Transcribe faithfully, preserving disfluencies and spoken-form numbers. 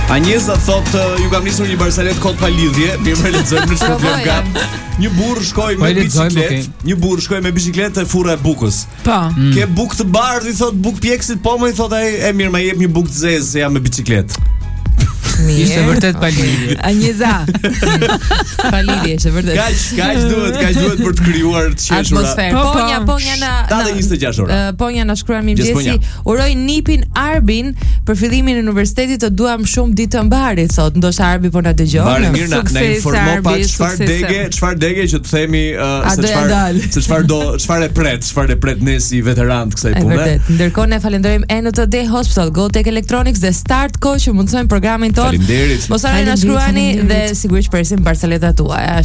Anjeza thot uh, ju kam nisur një barsalet kot pa lidhje. Mirë, më lexojmë në problem ka. Një burr shkoi me bicikletë, një burr shkoi me bicikletë te furra e bukës. Po. Mm. Ke bukë të bardhë, i thot bukë pjekësit, po më i thot ai, e mirë, më jep një bukë të zezë se jam me bicikletë. Ishte vërtet pa lidhje. Anjeza. Pa lidhje, është vërtet. Kaq, kaq duhet, kaq duhet për të krijuar të qeshura. Atmosferë. Ponja, ponja na njëzet e gjashtë orë. Ponja na shkruan mirëmëngjesi. Uroj Nipin Arbin për fillimin e universitetit, të duam shumë ditë të mbarit, thot. Ndoshta Arbi po na dëgjon. Mbari mirë, na, na informo pak çfarë dege, çfarë dege që të themi uh, se çfarë se çfarë do, çfarë e pret, çfarë e pret ne si veteran të kësaj pune. Vërtet. Ndërkohë ne falenderojmë N T D Hospital, Go Tech Electronics dhe Start Co që mundsojnë programin tonë. Faleminderit. Mos harroni na shkruani dhe sigurisht presim barsaletat tuaja.